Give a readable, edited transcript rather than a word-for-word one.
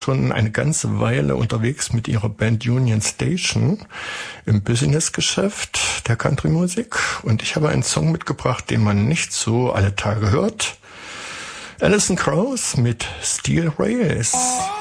schon eine ganze Weile unterwegs mit ihrer Band Union Station im Businessgeschäft der Countrymusik. Und ich habe einen Song mitgebracht, den man nicht so alle Tage hört. Alison Krauss mit Steel Rails.